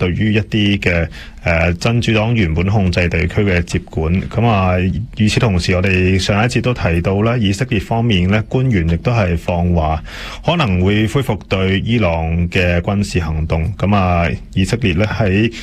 對於一啲嘅真主黨原本控制地區嘅接管。咁啊，與此同時，我哋上一節都提到啦，以色列方面咧官員亦都係放話可能會恢復對伊朗嘅軍事行動。咁啊，以色列咧喺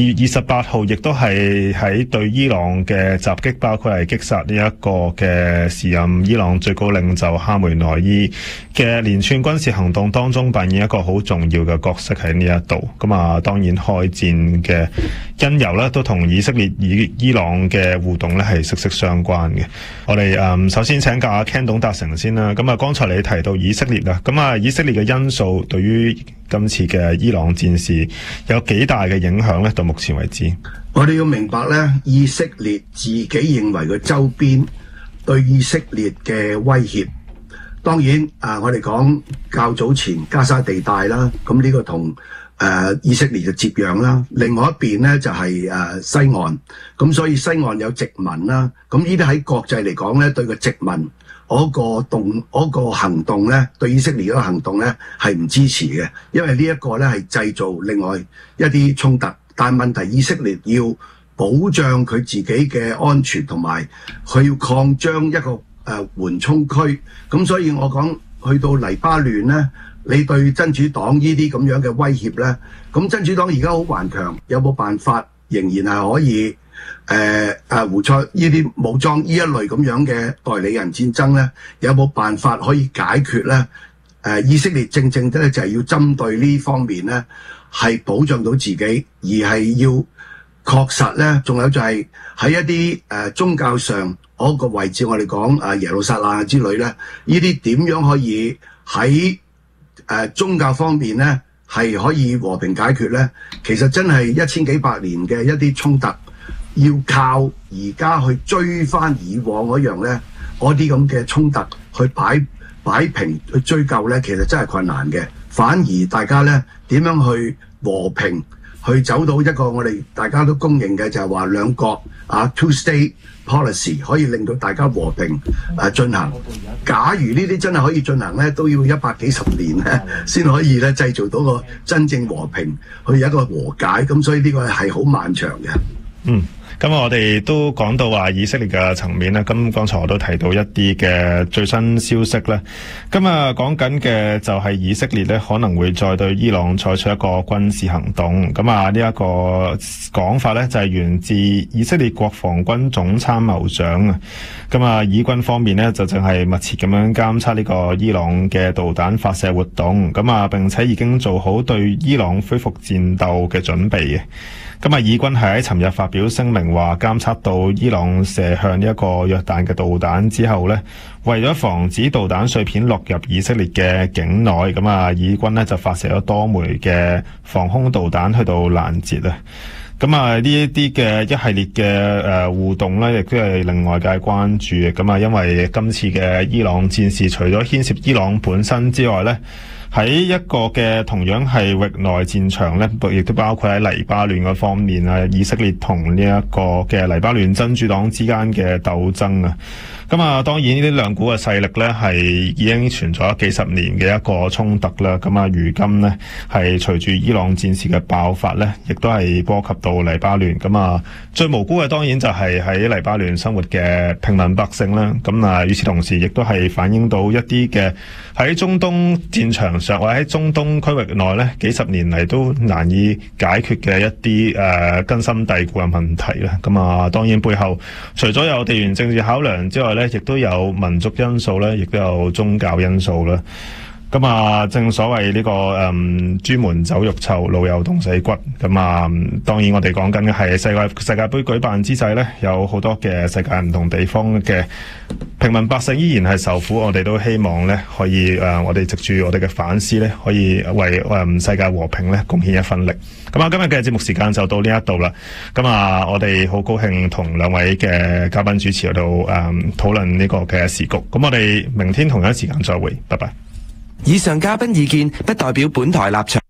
28號亦都係喺對伊朗嘅襲擊，包括係擊殺呢一個嘅時任伊朗最高領袖哈梅內伊嘅連串軍事行動當中扮演一個好重要嘅角色喺呢一度。咁啊，當然開戰嘅因由咧都同以色列與伊朗嘅互動咧係息息相關嘅。我哋首先請教阿 Ken 董達成先啦。咁啊，剛才你提到以色列啦，咁啊，以色列嘅因素對於今次嘅伊朗戰事有幾大嘅影響咧？到目前為止， 我哋要明白咧，以色列自己認為嘅周邊對以色列嘅威脅。當然我哋講較早前加沙地帶啦，咁呢個同以色列就接壤啦。另外一邊咧就係西岸，咁所以西岸有殖民啦。咁呢啲喺國際嚟講咧，對個殖民嗰個行動咧，對以色列嗰個行動咧係唔支持嘅，因為呢一個咧係製造另外一啲衝突。但係問題，以色列要保障佢自己嘅安全，同埋佢要擴張一個緩衝區。咁所以我講去到黎巴嫩咧，你對真主黨呢啲咁樣嘅威脅咧，咁真主黨而家好頑強，有冇辦法仍然係可以胡塞呢啲武裝呢一類咁樣嘅代理人戰爭咧，有冇辦法可以解決咧？以色列正正咧就係要針對呢方面咧，係保障到自己，而係要確實咧，仲有就係喺一啲宗教上嗰個位置，我哋講耶路撒冷之類咧，呢啲點樣可以喺宗教方面咧係可以和平解決咧？其實真係1000幾百年嘅一啲衝突，要靠而家去追翻以往嗰樣咧，嗰啲咁嘅衝突去擺平去追究咧，其實真係困難嘅。反而大家咧點樣去和平去走到一個我哋大家都公認嘅，就係話兩國two-state policy 可以令到大家和平進行。假如呢啲真係可以進行咧，都要100幾十年咧先可以咧製造到個真正和平，去有一個和解。咁所以呢個係好漫長嘅。 咁我哋都講到話以色列嘅層面咧，咁剛才我都提到一啲嘅最新消息咧。咁啊講緊嘅就係以色列咧可能會再對伊朗採取一個軍事行動。咁啊呢一個講法咧就係源自以色列國防軍總參謀長啊。咁啊以軍方面咧就正係密切咁樣監測呢個伊朗嘅導彈發射活動。咁啊並且已經做好對伊朗恢復戰鬥嘅準備嘅。咁啊以軍係喺尋日發表聲明，話監測到伊朗射向一個約旦嘅導彈之後呢，為咗防止導彈碎片落入以色列嘅境內，咁啊以軍呢就發射咗多枚嘅防空導彈去到攔截啊。咁啊呢一啲嘅一系列嘅互動呢，亦都係令外界關注嘅。咁啊因為今次嘅伊朗戰事，除咗牽涉伊朗本身之外呢，喺一個嘅同樣係域內戰場咧，亦都包括喺黎巴嫩嗰方面啊，以色列同呢一個嘅黎巴嫩真主黨之間嘅鬥爭啊。咁啊，當然呢啲兩股嘅勢力咧係已經存在咗幾十年嘅一個衝突啦。咁啊，如今呢係隨住伊朗戰事嘅爆發咧，亦都係波及到黎巴嫩。咁啊，最無辜嘅當然就係喺黎巴嫩生活嘅平民百姓啦。咁啊，與此同時亦都係反映到一啲嘅喺中東戰場上或者喺中東區域內咧，幾十年嚟都難以解決嘅一啲根深蒂固嘅問題啦。咁啊，當然背後除咗有地緣政治考量之外咧，亦都有民族因素咧，亦都有宗教因素啦。咁啊，正所謂呢個朱門酒肉臭，老友凍死骨。咁啊，當然我哋講緊嘅係世界盃舉辦之際咧，有好多嘅世界唔同地方嘅平民百姓依然係受苦。我哋都希望咧可以我哋藉住我哋嘅反思咧，可以為世界和平咧貢獻一分力。咁啊，今日嘅節目時間就到呢一度啦。咁啊，我哋好高興同兩位嘅嘉賓主持喺度討論呢個嘅時局。咁我哋明天同一時間再會，拜拜。 以上嘉賓意見不代表本台立場。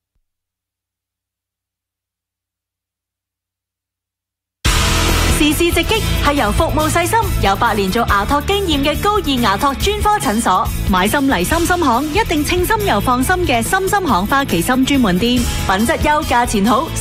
時事直擊係由服務細心、有8年做牙托經驗嘅高爾牙托專科診所，買心嚟心心行，一定稱心又放心嘅心心行花旗參專門店，品質優，價錢好。